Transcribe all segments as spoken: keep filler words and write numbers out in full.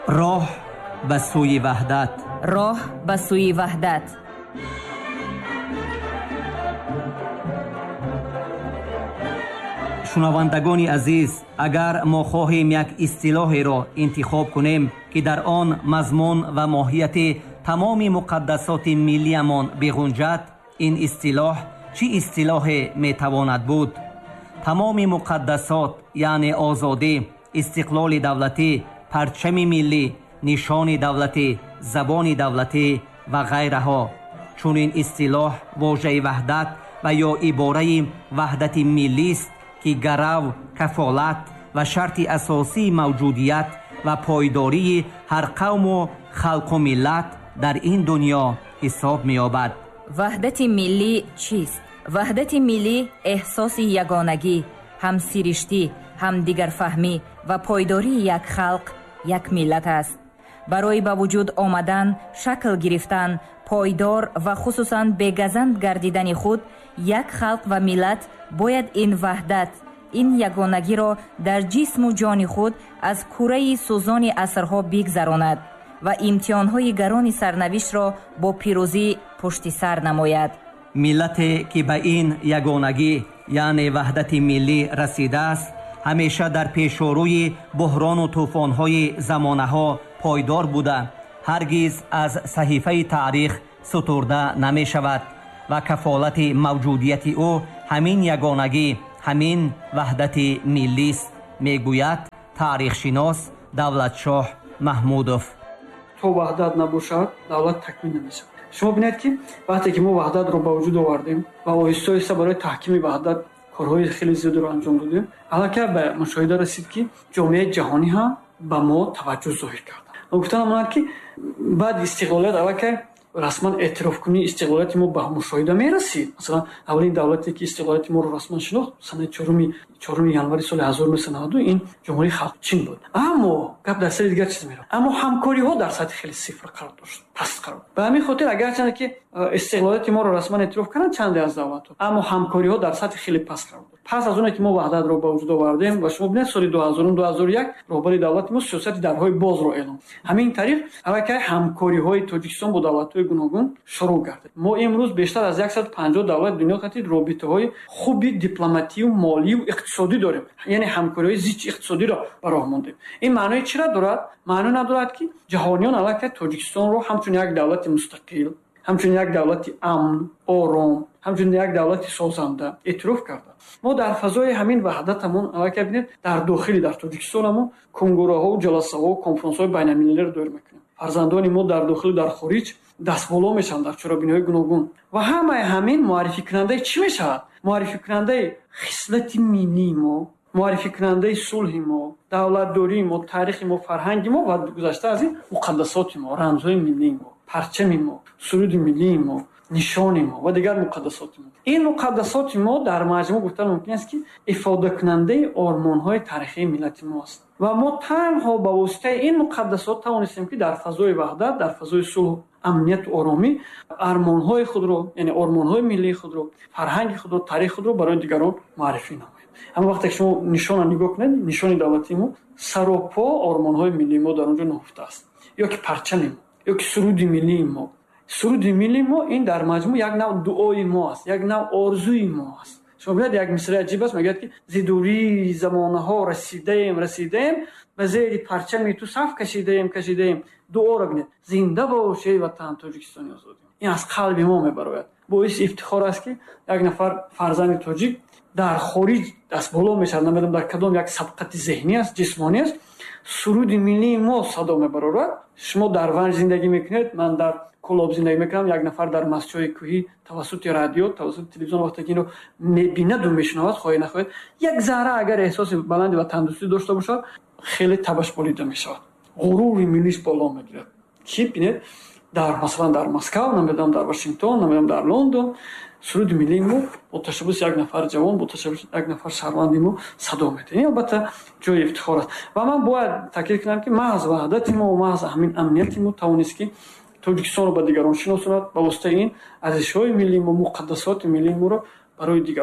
роҳ ба сӯи ваҳдат. роҳ ба сӯи ваҳдат. шунавандагони азиз, агар мо хоҳем як истилоҳеро интихоб кунем ки дар он мазмун ва моҳияти тамоми муқаддасоти миллиямон биғунҷад, ин истилоҳ чӣ истилоҳе метавонад буд? тамоми муқаддасот яъне озодӣ, истиқлоли давлатӣ, парчами миллӣ, нишони давлатӣ, забони давлатӣ ва ғайраҳо. чунин истилоҳ воҷаи ваҳдат ва ё ибораи ваҳдати миллист ки гарав, кафолат ва шарти асосии мавҷудият ва пойдории ҳар қавму халқу миллат дар ин дунё ҳисоб меёбад. ваҳдати миллӣ чист? ваҳдати миллӣ эҳсоси ягонагӣ, ҳамсириштӣ, ҳамдигарфаҳмӣ ва пойдории як халқ, як миллат аст. барои ба вуҷуд омадан, шакл гирифтан, пойдор ва хусусан бегазанд гардидани худ, як халқ ва миллат бояд ин ваҳдат, ин ягонагиро дар ҷисму ҷони худ аз кураи сӯзони асрҳо бигзаронад ва имтиҳонҳои гарони сарнавиштро бо пирӯзӣ пушти сар намояд. миллате ки ба ин ягонагӣ яъне ваҳдати миллӣ расидааст, ҳамеша дар пешорӯи буҳрону тӯфонҳои замонаҳо пойдор буда, ҳаргиз аз саҳифаи таърих сутурда намешавад ва кафолати мавҷудияти ӯ ҳамин ягонагӣ, ҳамин ваҳдати миллист, мегӯяд таърихшинос Давлатшоҳ Маҳмудов. то ваҳдат набошад, давлат такмил намешавад. шумо бинед ки вақте ки мо ваҳдатро ба вуҷуд овардем ва оҳиста оҳиста барои таҳкими ваҳдат корҳои хеле зиёдро анҷом додем, аллакай ба мушоҳида расид ки ҷомеаи ҷаҳонӣ ҳам ба мо таваҷҷӯҳ зоҳир карда. гуфтан омад ки баъди истиқлолият аллакай расман эътирофкунии истиқлолияти мо ба мушоҳида мерасид. масалан аввалин давлате ки истиқлолияти моро расман шинохт санаи чорум январи соли ҳазору нӯҳсад у наваду ин ҷумҳурии халқи чин буд. аммо гап дар сари дигар чиз меравад. аммо ҳамкориҳо дар сатҳи хеле сифр қарор дошт, паст қарор. ба ҳамин хотир агарчанде ки истиқлолияти моро расман эътироф карданд чанде аз давлатҳо, аммо ҳамкориҳо дар сатҳи хеле паст қарор дошт. пас аз оне ки мо ваҳдатро ба вуҷуд овардем ва шумо бинед соли дуҳазорум дуҳазору як роҳбари давлати мо сиёсати дарҳои бозро эълон. ҳамин тариқ аллакай ҳамкориҳои Тоҷикистон бо давлатҳои гуногун шуруъ гардид. мо имрӯз бештар аз сад و панҷоҳ давлати дунё қатид робитаҳои хуби дипломатию, молию, иқтисодӣ дорем. яъне ҳамкориҳои зич иқтисодиро ба роҳ мондем. ин маънои чиро дорад? маъно надорад ки ҷаҳониён аллакай Тоҷикистонро ҳамчун як давлати мустақил, ҳамчун як давлати амн, ором, ҳамчун як давлати созанда эътироф карданд. мо дар фазои ҳамин ваҳдатамон аллакай бинед дар дохили дар Тоҷикистонамон кунгураҳо, ҷаласаҳо, конференсҳои байналмилалиро дойр мекунем. фарзандони мо дар дохилу дар хориҷ дастболо мешаванд дар чорабиниҳои гуногун ва ҳамаи ҳамин муаррификунандаи чӣ мешавад? муаррификунандаи хислати миллии мо, муаррификунандаи сулҳи мо, давлатдории мо, таърихи мо, фарҳанги мо ва гузашта аз ин муқаддасоти мо, рамзҳои миллии мо, парчами мо, суруди миллии мо, нишони мо ва дигар муқаддасоти мо. ин муқаддасоти мо дар маҷмӯъ гуфтан мумкин аст ки ифодакунандаи ормонҳои таърихии миллати мо аст ва мо танҳо ба воситаи ин муқаддасот тавонистем ки дар фазои ваҳдат, дар фазои сулҳ, амнияту оромӣ армонҳои худро, яъне ормонҳои миллии худро, фарҳанги худро, таърихи худро барои дигарон муаррифӣ намоем. ҳама вақте ки шумо нишона нигоҳ кунед, нишони давлати мо саропо ормонҳои миллии мо дар он ҷо наҳуфта аст, ё ки парчами мо, ё ки суруди миллии мо. суруди миллии мо ин дар маҷмӯъ як нав дуои мо аст, як нав орзуи мо аст. шумо бинед як мисраи аҷиб аст, мегӯяд ки зидурии замонаҳо расидаем расидаем ба зери парчами ту саф кашидаем кашидаем. дуоро бинед, зинда бош эй ватан Тоҷикистони озодӣ. ин аз қалби мо мебарояд. боиси ифтихор аст ки як нафар фарзанди тоҷик дар хориҷ дастболо мешавад, намедонам дар кадом як сабқати зеҳнӣ аст, ҷисмонӣ аст, суруди миллии мо садо мебарорад. шумо дар Ванҷ зиндагӣ мекунед, ман дар Кӯлоб зиндагӣ мекунам, як нафар дар Мастчои кӯҳӣ тавассути радио, тавассути телевизион вақте ки инро мебинаду мешунавад, хоҳе нахоҳед, як зарра агар эҳсоси баланди ва тандурустӣ дошта бошад, хеле табаш болида мешавад, ғурури миллиш боло мегирад. ки бинед дар масалан дар Москав, намедонам дар Вашингтон, намедонам дар Лондон, суруди миллии мо бо ташаббуси як нафар ҷавон, бо ташаббуси як нафар шаҳрванди мо садо медиҳад. ин албатта ҷои ифтихор аст ва ман бояд таъкид кунам ки маҳз ваҳдати мо, маҳз ҳамин амнияти мо тавонист ки Тоҷикистонро ба дигарон шиносонад, ба воситаи ин арзишҳои миллии мо, муқаддасоти миллии моро барои дигарон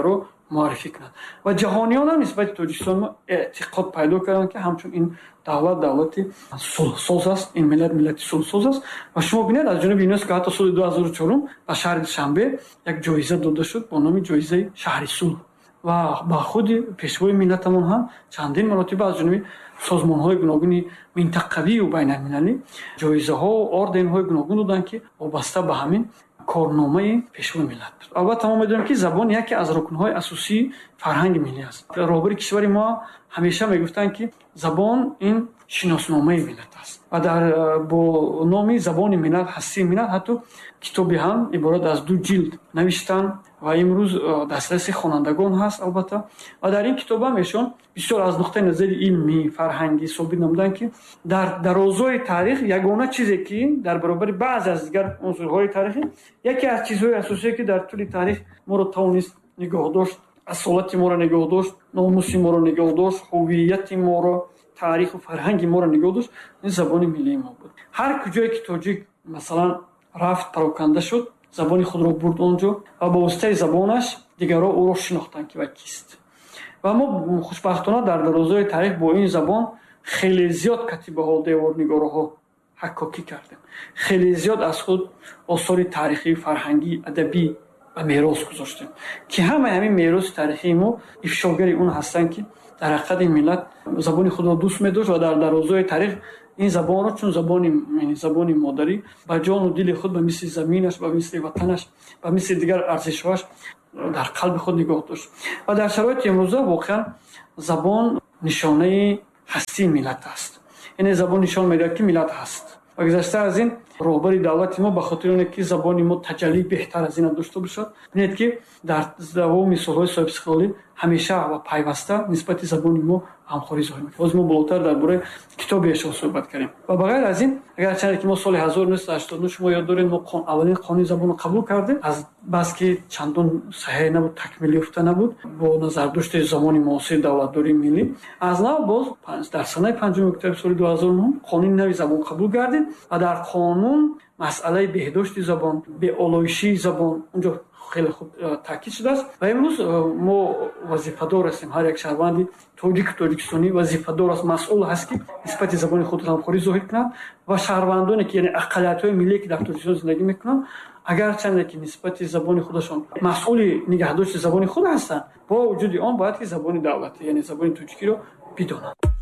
муаррифӣ кунад ва ҷаҳониён ҳам нисбати тоҷикистон эътиқод пайдо карданд ки ҳамчун ин давлат давлати сулҳсоз аст, ин миллат миллати сулҳсоз аст ва шумо бинед аз ҷониби юнеско ҳатто соли ду ҳазору чорум ба шаҳри Душанбе як ҷоиза дода шуд бо номи ҷоизаи шаҳри сулҳ ва ба худи пешвои миллатамон ҳам чандин маротиба аз ҷониби созмонҳои гуногуни минтақавию байналмилалӣ ҷоизаҳо орденҳои гуногун доданд ки вобаста ба ҳамин корномаи пешвои миллат буд. Албатта мо медонем ки забон яке аз рукнҳои асосии фарҳанги миллӣ аст. роҳбари кишвари мо ҳамеша мегуфтанд ки забон ин шиносномаи миллат аст ва дар бо номи забони миллат ҳастии миллат ҳатто китоби ҳам иборат аз ду ҷилд навиштанд ва имрӯз дастраси хонандагон ҳаст албатта ва дар ин китоб ҳам эшон бисёр аз нуқтаи назари илмӣ фарҳангӣ собит намуданд ки дар дарозои таърих ягона чизе ки дар баробари баъзе аз дигар унсурҳои таърихӣ яке аз чизҳои асосие ки дар тӯли таърих моро тавонист нигоҳ дошт, асолати моро нигоҳ дошт, номуси моро нигоҳ дошт, ҳуввияти моро, таъриху фарҳанги моро нигоҳ дошт, ин забони миллии мо буд. ҳар куҷое ки тоҷик масалан рафт пароканда шуд, забони худро бурд онҷо ва бо воситаи забонаш дигарҳо ӯро шинохтанд ки вай кист. ва мо хушбахтона дар дарозои таърих бо ин забон хеле зиёд катибаҳо, деворнигораҳо ҳаккокӣ кардем. хеле зиёд аз худ осори таърихӣ, фарҳангӣ, адабӣ ва мерос гузоштем ки ҳамаи ҳамин мероси таърихии мо ифшогари он ҳастанд ки дар ҳақиқат ин миллат забони худро дӯст медошт ва дар дарозои таърих ин забонро чун забони забони модарӣ ба ҷону дили худ ба мисли заминаш, ба мисли ватанаш, ба мисли дигар арзишҳоаш дар қалби худ нигоҳ дошт. ва дар шароити имрӯза воқеан забон нишонаи ҳастии миллат аст. яъне забон нишон медиҳад ки миллат ҳаст. ва гузашта аз ин роҳбари давлати мо ба хотири оне ки забони мо таҷаллӣ беҳтар аз ин дошта бошад, бинед ки дар давоми солҳои соҳибистиқлолӣ ҳамеша ва пайваста нисбати забони мо ҳамхорӣ зоҳир мекунем. ҳозир мо болотар дар бораи китоби эшон суҳбат кардем. ва ба ғайр аз ин агарчанде ки мо соли ҳазору нӯҳсад ҳаштоду ну шумо ёд доред мо аввалин қонуни забонро қабул кардем, аз бас ки чандон саҳеҳ набуд, такмилӣ ёфта набуд бо назардошти замони муосири давлатдории миллӣ, аз нав боз дар санаи панҷуми октябри соли ду ҳазору нӯҳ қонуни нави забон қабул гардид ва дар қонун масъалаи беҳдошти забон, беолоишии забон онҷо хеле хуб таъкид шудааст ва имрӯз мо вазифадор ҳастем. ҳар як шаҳрванди тоҷику тоҷикистонӣ вазифадор аст, масъул ҳаст ки нисбати забони худ ғамхорӣ зоҳир кунад ва шаҳрвандоне ки яъне ақалиятҳои миллие ки дар тоҷикистон зиндагӣ мекунанд агарчанде ки нисбати забони худашон масъули нигаҳдошти забони худ ҳастанд, бо вуҷуди он бояд ки забони давлатӣ яъне забони тоҷикиро бидонанд.